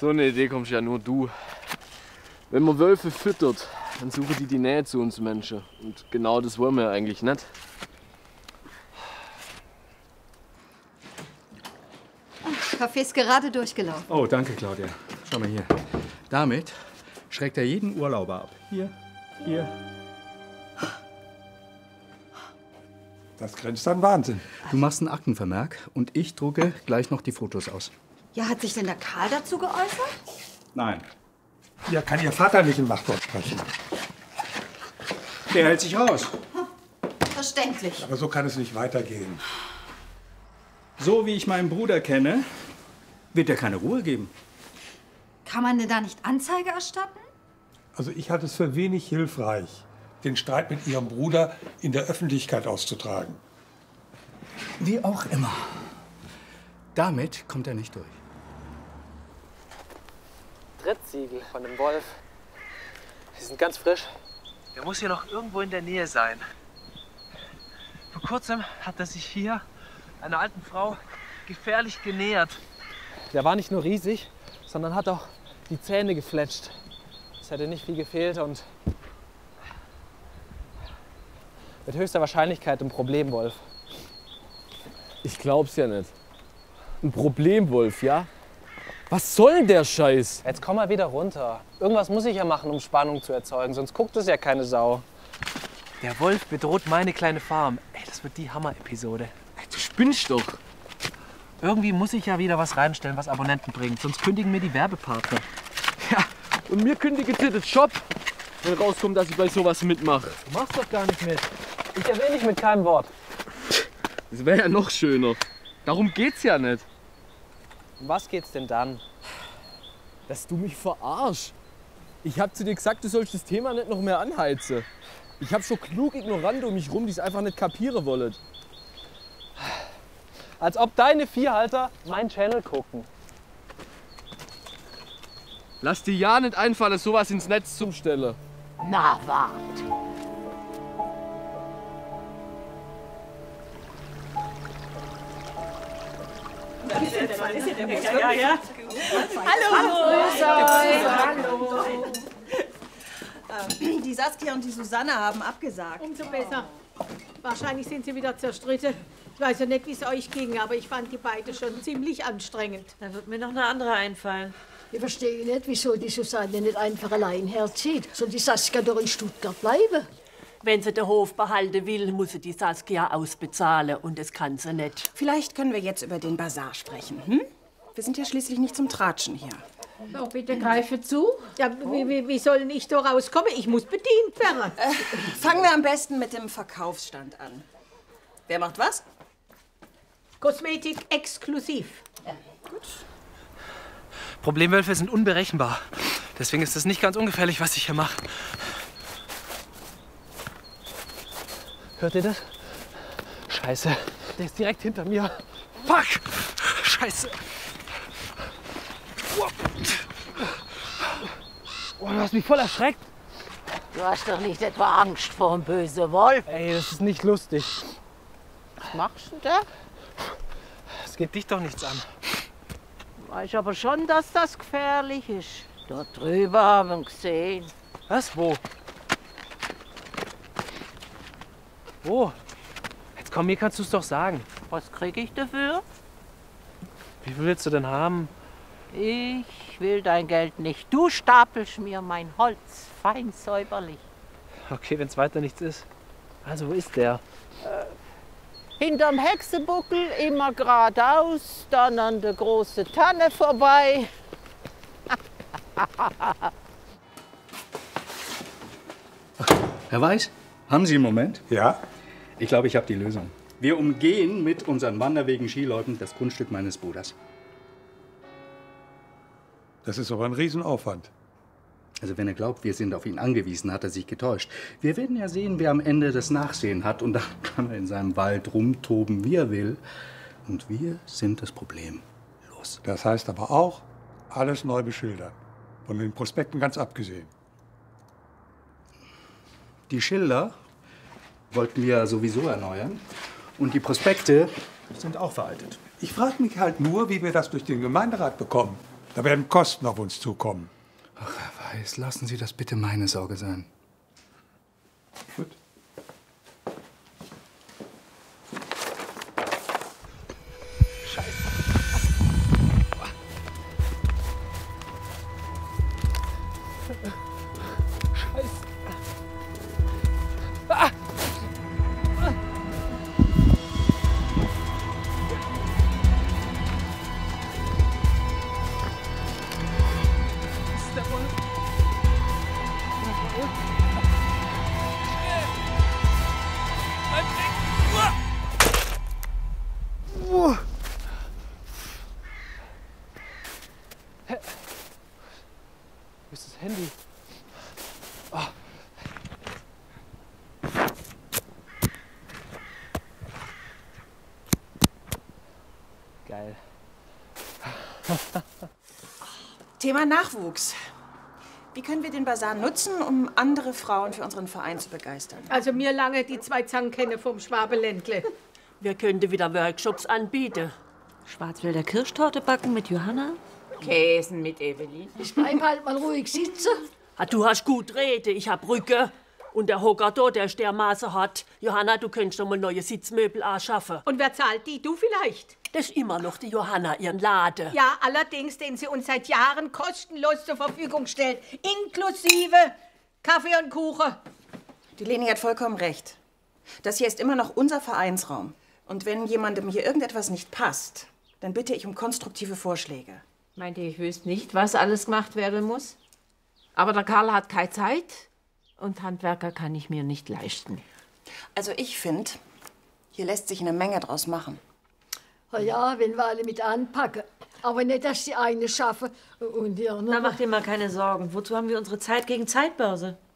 so eine Idee kommst ja nur du. Wenn man Wölfe füttert, dann suchen die Nähe zu uns Menschen. Und genau das wollen wir ja eigentlich nicht. Kaffee ist gerade durchgelaufen. Oh, danke, Claudia. Schau mal hier. Damit schreckt er jeden Urlauber ab. Hier, hier. Das grenzt an Wahnsinn. Du machst einen Aktenvermerk und ich drucke gleich noch die Fotos aus. Ja, hat sich denn der Karl dazu geäußert? Nein. Ja, kann Ihr Vater nicht im Machtwort sprechen. Der hält sich raus. Verständlich. Aber so kann es nicht weitergehen. So wie ich meinen Bruder kenne, wird er keine Ruhe geben. Kann man denn da nicht Anzeige erstatten? Also ich halte es für wenig hilfreich, den Streit mit Ihrem Bruder in der Öffentlichkeit auszutragen. Wie auch immer. Damit kommt er nicht durch. Trittsiegel von dem Wolf. Die sind ganz frisch. Der muss hier noch irgendwo in der Nähe sein. Vor kurzem hat er sich hier einer alten Frau gefährlich genähert. Der war nicht nur riesig, sondern hat auch die Zähne gefletscht. Es hätte nicht viel gefehlt und mit höchster Wahrscheinlichkeit ein Problemwolf. Ich glaub's ja nicht. Ein Problemwolf, ja? Was soll denn der Scheiß? Jetzt komm mal wieder runter. Irgendwas muss ich ja machen, um Spannung zu erzeugen, sonst guckt es ja keine Sau. Der Wolf bedroht meine kleine Farm. Ey, das wird die Hammer-Episode. Du spinnst doch. Irgendwie muss ich ja wieder was reinstellen, was Abonnenten bringt, sonst kündigen mir die Werbepartner. Ja, und mir kündigt dir das Job, wenn rauskommt, dass ich bei sowas mitmache. Du machst doch gar nicht mit. Ich erwähne dich mit keinem Wort. Das wäre ja noch schöner. Darum geht's ja nicht. Um was geht's denn dann? Dass du mich verarschst. Ich hab zu dir gesagt, du sollst das Thema nicht noch mehr anheizen. Ich hab schon klug Ignorante um mich rum, die es einfach nicht kapieren wollen. Als ob deine Viehhalter meinen Channel gucken. Lass dir ja nicht einfallen, sowas ins Netz zu stellen. Na, wart. Hallo. Die Saskia und die Susanne haben abgesagt. Umso besser. Wahrscheinlich sind sie wieder zerstritten. Ich weiß ja nicht, wie es euch ging, aber ich fand die beiden schon ziemlich anstrengend. Da wird mir noch eine andere einfallen. Ich verstehe nicht, wieso die Susanne nicht einfach allein herzieht. Soll die Saskia doch in Stuttgart bleiben? Wenn sie den Hof behalten will, muss sie die Saskia ausbezahlen und das kann sie nicht. Vielleicht können wir jetzt über den Bazar sprechen, hm? Wir sind ja schließlich nicht zum Tratschen hier. So, bitte greife zu. Ja, wie soll denn ich da rauskommen? Ich muss bedient werden. Fangen wir am besten mit dem Verkaufsstand an. Wer macht was? Kosmetik exklusiv. Gut. Problemwölfe sind unberechenbar. Deswegen ist es nicht ganz ungefährlich, was ich hier mache. Hört ihr das? Scheiße, der ist direkt hinter mir. Fuck! Scheiße! Oh, du hast mich voll erschreckt. Du hast doch nicht etwa Angst vor einem bösen Wolf? Ey, das ist nicht lustig. Was machst du da? Das geht dich doch nichts an. Weiß aber schon, dass das gefährlich ist. Dort drüber haben wir ihn gesehen. Was? Wo? Wo? Jetzt komm, mir kannst du es doch sagen. Was krieg ich dafür? Wie viel willst du denn haben? Ich will dein Geld nicht. Du stapelst mir mein Holz fein säuberlich. Okay, wenn es weiter nichts ist. Also, wo ist der? Hinterm Hexenbuckel immer geradeaus, dann an der großen Tanne vorbei. Herr Weiß, haben Sie einen Moment? Ja? Ich glaube, ich habe die Lösung. Wir umgehen mit unseren Wanderwegen Skiläufen das Grundstück meines Bruders. Das ist aber ein Riesenaufwand. Also wenn er glaubt, wir sind auf ihn angewiesen, hat er sich getäuscht. Wir werden ja sehen, wer am Ende das Nachsehen hat. Und dann kann er in seinem Wald rumtoben, wie er will. Und wir sind das Problem los. Das heißt aber auch, alles neu beschildern. Von den Prospekten ganz abgesehen. Die Schilder wollten wir sowieso erneuern. Und die Prospekte sind auch veraltet. Ich frage mich halt nur, wie wir das durch den Gemeinderat bekommen. Da werden Kosten auf uns zukommen. Ach, wer weiß, lassen Sie das bitte meine Sorge sein. Gut. Wo ist das Handy? Oh. Geil. Thema Nachwuchs. Wie können wir den Basar nutzen, um andere Frauen für unseren Verein zu begeistern? Also mir lange die 2 Zangenkenne vom Schwabeländle. Wir könnten wieder Workshops anbieten. Schwarzwälder Kirschtorte backen mit Johanna? Käsen mit Evelyn. Ich bleib halt mal ruhig sitzen. Ah, du hast gut rede, ich hab Rücke. Und der Hocker da, der Stermaße hat. Johanna, du könntest noch mal neue Sitzmöbel anschaffen. Und wer zahlt die? Du vielleicht? Das ist immer noch die Johanna, ihren Laden. Ja, allerdings, den sie uns seit Jahren kostenlos zur Verfügung stellt. Inklusive Kaffee und Kuchen. Die Leni hat vollkommen recht. Das hier ist immer noch unser Vereinsraum. Und wenn jemandem hier irgendetwas nicht passt, dann bitte ich um konstruktive Vorschläge. Meint ihr, ich wüsste nicht, was alles gemacht werden muss? Aber der Karl hat keine Zeit und Handwerker kann ich mir nicht leisten. Also ich finde, hier lässt sich eine Menge draus machen. Oh ja, wenn wir alle mit anpacken. Aber nicht, dass die eine schaffen und die andere. Na, mach dir mal keine Sorgen. Wozu haben wir unsere Zeit gegen Zeitbörse?